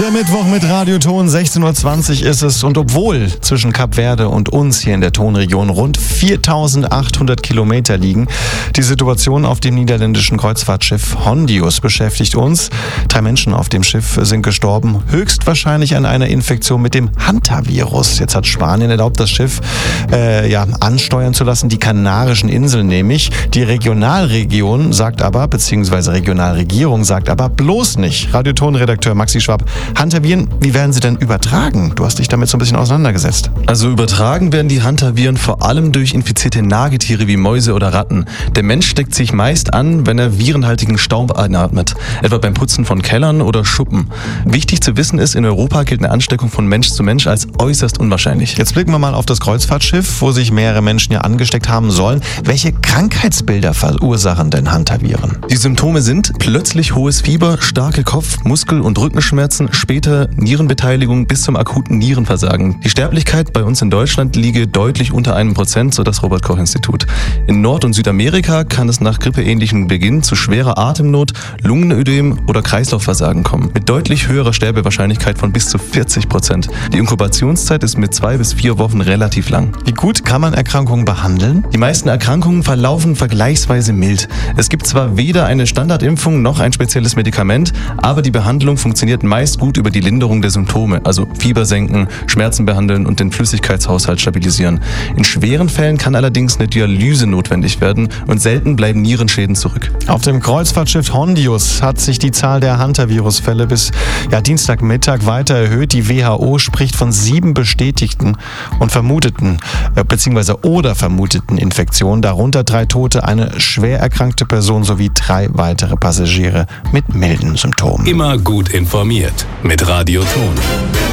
Der Mittwoch mit Radioton, 16:20 Uhr ist es. Und obwohl zwischen Kap Verde und uns hier in der Tonregion rund 4.800 Kilometer liegen, die Situation auf dem niederländischen Kreuzfahrtschiff Hondius beschäftigt uns. 3 Menschen auf dem Schiff sind gestorben, höchstwahrscheinlich an einer Infektion mit dem Hantavirus. Jetzt hat Spanien erlaubt, das Schiff ansteuern zu lassen, die Kanarischen Inseln nämlich. Die Regionalregierung sagt aber bloß nicht. Radioton-Redakteur Maxi Schwab, Hantaviren, wie werden sie denn übertragen? Du hast dich damit so ein bisschen auseinandergesetzt. Also übertragen werden die Hantaviren vor allem durch infizierte Nagetiere wie Mäuse oder Ratten. Der Mensch steckt sich meist an, wenn er virenhaltigen Staub einatmet, etwa beim Putzen von Kellern oder Schuppen. Wichtig zu wissen ist, in Europa gilt eine Ansteckung von Mensch zu Mensch als äußerst unwahrscheinlich. Jetzt blicken wir mal auf das Kreuzfahrtschiff, wo sich mehrere Menschen ja angesteckt haben sollen. Welche Krankheitsbilder verursachen denn Hantaviren? Die Symptome sind plötzlich hohes Fieber, starke Kopf-, Muskel- und Rückenschmerzen, später Nierenbeteiligung bis zum akuten Nierenversagen. Die Sterblichkeit bei uns in Deutschland liege deutlich unter 1%, so das Robert-Koch-Institut. In Nord- und Südamerika kann es nach grippeähnlichem Beginn zu schwerer Atemnot, Lungenödem oder Kreislaufversagen kommen, mit deutlich höherer Sterbewahrscheinlichkeit von bis zu 40%. Die Inkubationszeit ist mit 2 bis 4 Wochen relativ lang. Wie gut kann man Erkrankungen behandeln? Die meisten Erkrankungen verlaufen vergleichsweise mild. Es gibt zwar weder eine Standardimpfung noch ein spezielles Medikament, aber die Behandlung funktioniert meist gut über die Linderung der Symptome, also Fieber senken, Schmerzen behandeln und den Flüssigkeitshaushalt stabilisieren. In schweren Fällen kann allerdings eine Dialyse notwendig werden und selten bleiben Nierenschäden zurück. Auf dem Kreuzfahrtschiff Hondius hat sich die Zahl der Hantavirus-Fälle bis Dienstagmittag weiter erhöht. Die WHO spricht von 7 bestätigten und vermuteten Infektionen, darunter 3 Tote, eine schwer erkrankte Person sowie 3 weitere Passagiere mit milden Symptomen. Immer gut informiert mit Radioton.